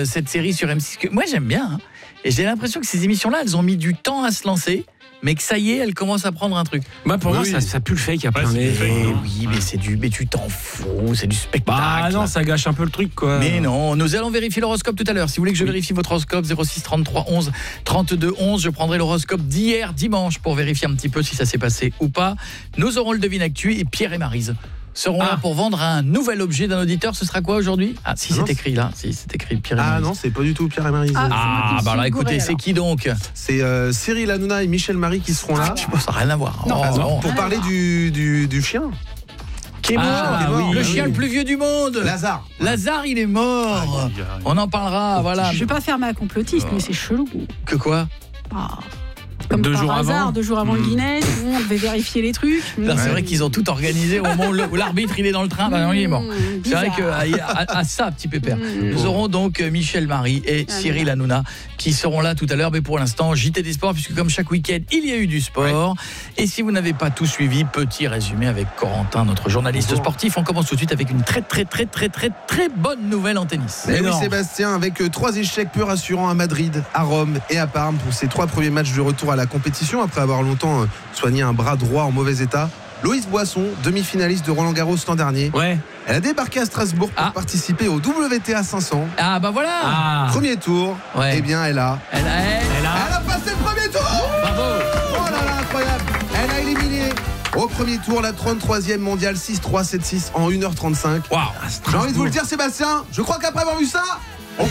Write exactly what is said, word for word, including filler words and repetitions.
euh, cette série sur M six que moi j'aime bien. Hein. Et j'ai l'impression que ces émissions-là, elles ont mis du temps à se lancer. Mais que ça y est, elle commence à prendre un truc. Bah pour oui, moi, oui. ça, ça pue le fake à plein ouais, nez. Oui, mais c'est du, mais tu t'en fous, c'est du spectacle. Bah non, ça gâche un peu le truc, quoi. Mais non, nous allons vérifier l'horoscope tout à l'heure. Si vous voulez que je oui. vérifie votre horoscope, zéro six trente-trois onze trente-deux onze, je prendrai l'horoscope d'hier dimanche pour vérifier un petit peu si ça s'est passé ou pas. Nous aurons le devine actu et Pierre et Maryse seront ah. là pour vendre un nouvel objet d'un auditeur. Ce sera quoi aujourd'hui? Ah, si c'est écrit là, si c'est écrit Pierre et Maryse. Ah non, c'est pas du tout Pierre et Maryse. Ah, ah bah alors écoutez, c'est qui donc? C'est euh, Cyril Hanouna et Michel Marie qui seront là. Ah, je pense ça n'a rien à voir. Non, oh, non. Pour parler du, du, du chien. Qui est mort, ah, qui est mort oui, le oui. chien le plus vieux du monde. Lazare. Lazare, il est mort. Ah, oui, oui. On en parlera, oh, voilà. Je vais pas faire ma complotiste, oh. mais c'est chelou. Que quoi? Ah. Comme deux par jours hasard, avant. deux jours avant mmh. le Guinness, on devait vérifier les trucs. Ouais. C'est vrai qu'ils ont tout organisé au moment où l'arbitre il est dans le train, bah non, il est mort. C'est vrai qu'à à, à ça, petit pépère. Mmh. Nous aurons donc Michel Marie et Cyril Hanouna qui seront là tout à l'heure. Mais pour l'instant, J T des sports, puisque comme chaque week-end, il y a eu du sport. Ouais. Et si vous n'avez pas tout suivi, petit résumé avec Corentin, notre journaliste Bonjour. sportif. On commence tout de suite avec une très très très très très très bonne nouvelle en tennis. Et oui, Sébastien, avec trois échecs peu rassurants à Madrid, à Rome et à Parme pour ses trois premiers matchs de retour à la compétition. Après avoir longtemps soigné un bras droit en mauvais état, Loïs Boisson, demi-finaliste de Roland-Garros l'an dernier, ouais. elle a débarqué à Strasbourg pour ah. participer au W T A cinq cents. Ah bah voilà ah. Premier tour, ouais. eh bien elle a... Elle a... Elle, elle, a... elle a passé le premier tour. Bravo. Oh là là, incroyable. Elle a éliminé au premier tour la trente-troisième mondiale six trois sept six en une heure trente-cinq. Wow. J'ai envie de vous le dire Sébastien, je crois qu'après avoir vu ça,